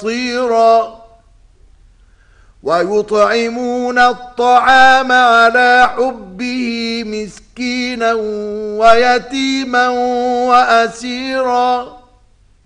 فطيرا ويطعمون الطعام على حبه مسكينا ويتيما وأسيرا